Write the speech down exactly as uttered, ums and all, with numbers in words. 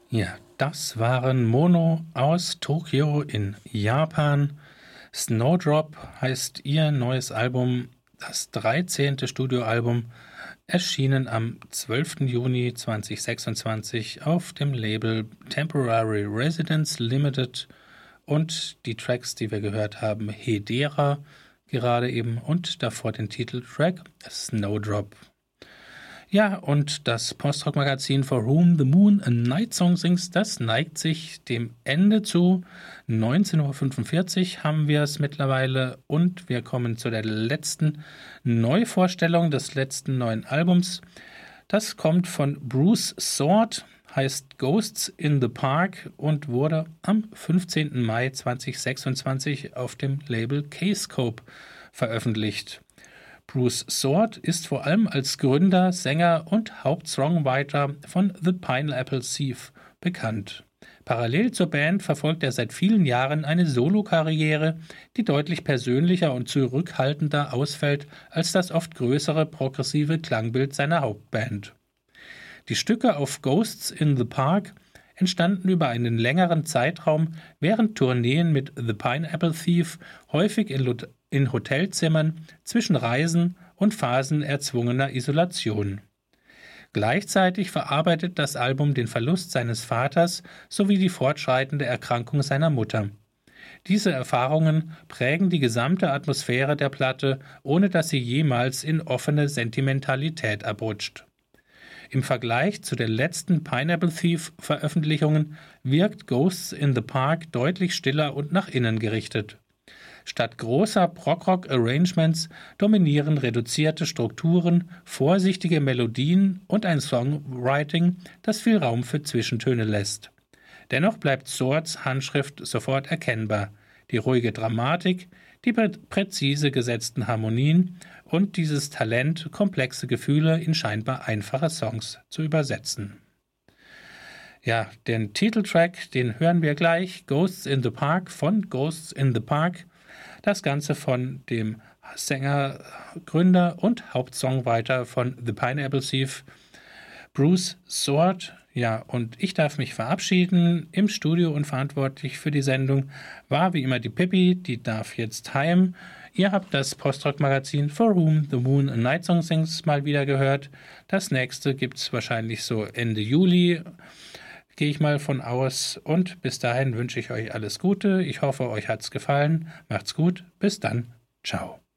Ja, das waren Mono aus Tokio in Japan. Snowdrop heißt ihr neues Album, das dreizehnte Studioalbum, erschienen am zwölften Juni zweitausendsechsundzwanzig auf dem Label Temporary Residence Limited, und die Tracks, die wir gehört haben, Hedera gerade eben und davor den Titeltrack Snowdrop. Ja, und das Postrock-Magazin For Whom the Moon a Night Song Sings, das neigt sich dem Ende zu. neunzehn Uhr fünfundvierzig haben wir es mittlerweile und wir kommen zu der letzten Neuvorstellung des letzten neuen Albums. Das kommt von Bruce Sword, heißt Ghosts in the Park und wurde am fünfzehnten Mai zweitausendsechsundzwanzig auf dem Label K-Scope veröffentlicht. Bruce Sword ist vor allem als Gründer, Sänger und Hauptsongwriter von The Pineapple Thief bekannt. Parallel zur Band verfolgt er seit vielen Jahren eine Solokarriere, die deutlich persönlicher und zurückhaltender ausfällt als das oft größere progressive Klangbild seiner Hauptband. Die Stücke auf Ghosts in the Park entstanden über einen längeren Zeitraum während Tourneen mit The Pineapple Thief, häufig in, Lot- in Hotelzimmern, zwischen Reisen und Phasen erzwungener Isolation. Gleichzeitig verarbeitet das Album den Verlust seines Vaters sowie die fortschreitende Erkrankung seiner Mutter. Diese Erfahrungen prägen die gesamte Atmosphäre der Platte, ohne dass sie jemals in offene Sentimentalität abrutscht. Im Vergleich zu den letzten Pineapple Thief-Veröffentlichungen wirkt Ghosts in the Park deutlich stiller und nach innen gerichtet. Statt großer Prog-Rock-Arrangements dominieren reduzierte Strukturen, vorsichtige Melodien und ein Songwriting, das viel Raum für Zwischentöne lässt. Dennoch bleibt Swords Handschrift sofort erkennbar. Die ruhige Dramatik, die präzise gesetzten Harmonien und dieses Talent, komplexe Gefühle in scheinbar einfache Songs zu übersetzen. Ja, den Titeltrack, den hören wir gleich, Ghosts in the Park von Ghosts in the Park. Das Ganze von dem Sänger, Gründer und Hauptsongwriter von The Pineapple Thief, Bruce Sword. Ja, und ich darf mich verabschieden. Im Studio und verantwortlich für die Sendung war wie immer die Pippi, die darf jetzt heim. Ihr habt das Postrock-Magazin For Whom the Moon a Night Song Sings mal wieder gehört. Das nächste gibt's wahrscheinlich so Ende Juli, gehe ich mal von aus. Und bis dahin wünsche ich euch alles Gute. Ich hoffe, euch hat's gefallen. Macht's gut. Bis dann. Ciao.